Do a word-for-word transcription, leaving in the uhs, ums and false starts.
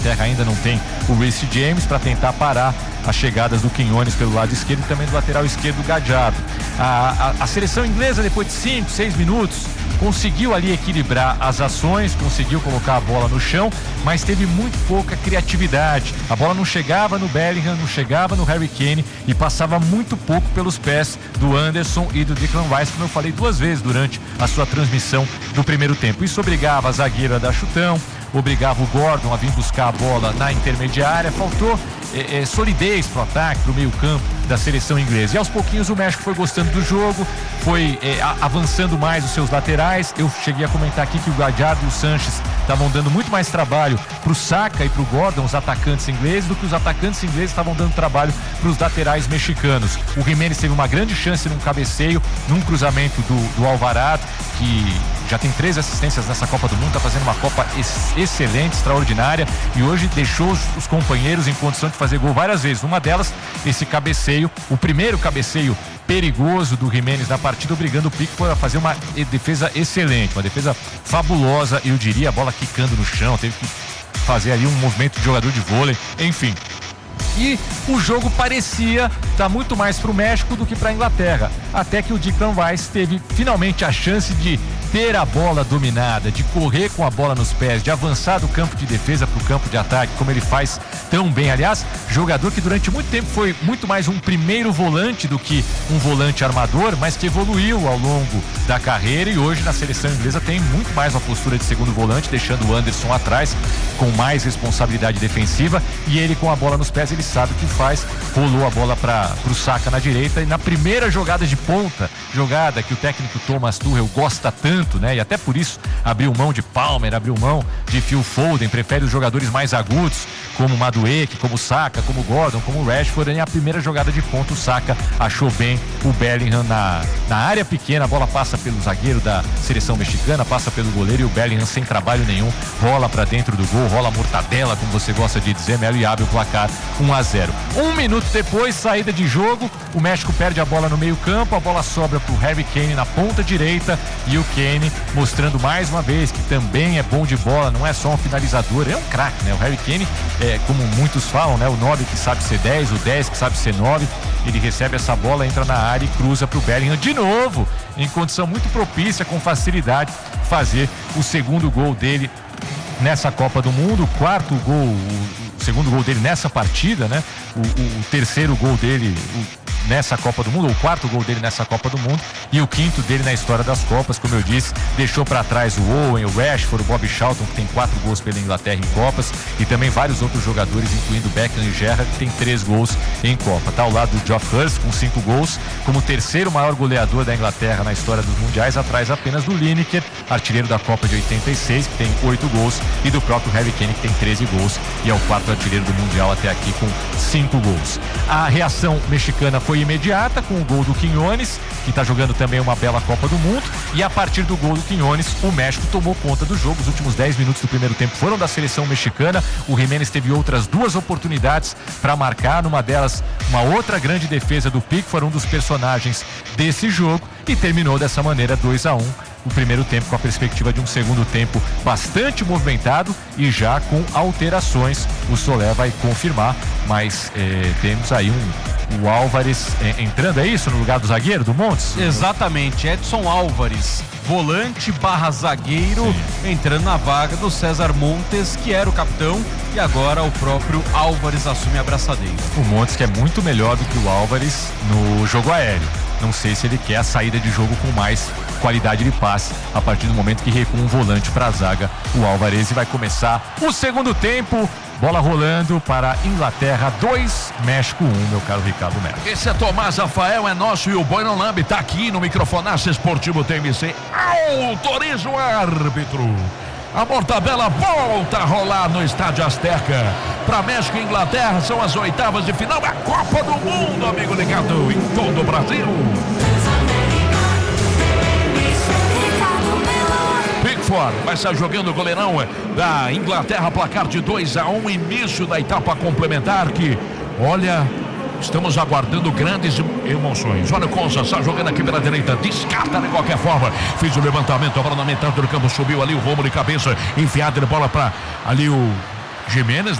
Terra ainda não tem o Reece James para tentar parar as chegadas do Quinones pelo lado esquerdo e também do lateral esquerdo Gadiardo. A, a, a seleção inglesa, depois de cinco, seis minutos, conseguiu ali equilibrar as ações, conseguiu colocar a bola no chão, mas teve muito pouca criatividade. A bola não chegava no Bellingham, não chegava no Harry Kane e passava muito pouco pelos pés do Anderson e do Declan Rice, como eu falei duas vezes durante a sua transmissão do primeiro tempo. Isso obrigava a zagueira a dar chutão, obrigava o Gordon a vir buscar a bola na intermediária, faltou é, é, solidez pro ataque, pro meio campo da seleção inglesa. E aos pouquinhos o México foi gostando do jogo, foi é, a, avançando mais os seus laterais. Eu cheguei a comentar aqui que o Gadiardo e o Sanches estavam dando muito mais trabalho pro Saka e pro Gordon, os atacantes ingleses, do que os atacantes ingleses estavam dando trabalho pros laterais mexicanos. O Giménez teve uma grande chance num cabeceio, num cruzamento do, do Alvarado, que já tem três assistências nessa Copa do Mundo, tá fazendo uma Copa ex- excelente, extraordinária, e hoje deixou os, os companheiros em condição de fazer gol várias vezes. Uma delas, esse cabeceio, o primeiro cabeceio perigoso do Giménez na partida, obrigando o Pickford a fazer uma defesa excelente, uma defesa fabulosa, eu diria, a bola quicando no chão, teve que fazer ali um movimento de jogador de vôlei, enfim. E o jogo parecia estar muito mais para o México do que para a Inglaterra, até que o Declan Rice teve finalmente a chance de ter a bola dominada, de correr com a bola nos pés, de avançar do campo de defesa para o campo de ataque, como ele faz tão bem. Aliás, jogador que durante muito tempo foi muito mais um primeiro volante do que um volante armador, mas que evoluiu ao longo da carreira e hoje na seleção inglesa tem muito mais uma postura de segundo volante, deixando o Anderson atrás com mais responsabilidade defensiva, e ele com a bola nos pés, ele sabe o que faz. Rolou a bola para o Saka na direita e na primeira jogada de ponta, jogada que o técnico Thomas Tuchel gosta tanto, né? E até por isso abriu mão de Palmer, abriu mão de Phil Foden, prefere os jogadores mais agudos, como Madueke, como Saka, como Gordon, como Rashford. E a primeira jogada de ponta, o Saka achou bem o Bellingham na, na área pequena, a bola passa pelo zagueiro da seleção mexicana, passa pelo goleiro e o Bellingham sem trabalho nenhum, rola para dentro do gol, rola a mortadela, como você gosta de dizer, Melo, e abre o placar um a zero. Um minuto depois, saída de jogo, o México perde a bola no meio campo, a bola sobra pro Harry Kane na ponta direita e o Kane mostrando mais uma vez que também é bom de bola, não é só um finalizador, é um craque, né? O Harry Kane, é, como muitos falam, né? O nove que sabe ser dez, o dez que sabe ser nove, ele recebe essa bola, entra na área e cruza pro Bellingham de novo, em condição muito propícia, com facilidade, fazer o segundo gol dele nessa Copa do Mundo, o quarto gol, o, o segundo gol dele nessa partida, né? O, o, o terceiro gol dele o, nessa Copa do Mundo, ou o quarto gol dele nessa Copa do Mundo, e o quinto dele na história das Copas, como eu disse, deixou para trás o Owen, o Rashford, o Bobby Charlton, que tem quatro gols pela Inglaterra em Copas, e também vários outros jogadores, incluindo Beckham e Gerrard, que tem três gols em Copa. Tá ao lado do Geoff Hurst, com cinco gols, como o terceiro maior goleador da Inglaterra na história dos mundiais, atrás apenas do Lineker, artilheiro da Copa de oitenta e seis, que tem oito gols, e do próprio Harry Kane, que tem treze gols, e é o quarto artilheiro do mundial até aqui, com cinco gols. A reação mexicana foi imediata, com o gol do Quinones, que está jogando também uma bela Copa do Mundo, e a partir do gol do Quinones, o México tomou conta do jogo. Os últimos dez minutos do primeiro tempo foram da seleção mexicana. O Giménez teve outras duas oportunidades para marcar, numa delas uma outra grande defesa do Pickford, um dos personagens desse jogo, e terminou dessa maneira dois a um. O primeiro tempo, com a perspectiva de um segundo tempo bastante movimentado e já com alterações. O Solé vai confirmar, mas eh, temos aí um, o Álvares eh, entrando, é isso? No lugar do zagueiro, do Montes? Exatamente, Edson Álvares, volante barra zagueiro, sim, entrando na vaga do César Montes, que era o capitão, e agora o próprio Álvares assume a braçadeira. O Montes, que é muito melhor do que o Álvares no jogo aéreo. Não sei se ele quer a saída de jogo com mais qualidade de passe a partir do momento que recua um volante para a zaga, o Álvares, e vai começar o segundo tempo. Bola rolando para Inglaterra dois, México um, meu caro Ricardo Melo. Esse é Tomás Rafael, é nosso, e o Boy não lambe, tá aqui no microfonaço esportivo T M C. Autoriza o árbitro. A mortadela volta a rolar no Estádio Azteca. Para México e Inglaterra, são as oitavas de final da Copa do Mundo, amigo ligado em todo o Brasil. Pickford vai estar jogando o goleirão da Inglaterra, placar de dois a um, início da etapa complementar, que, olha, estamos aguardando grandes emoções. Olha o Conza, está jogando aqui pela direita, descarta de qualquer forma, fez o levantamento, a bola na metade do campo, subiu ali o Romo de cabeça, enfiada de bola para ali o Giménez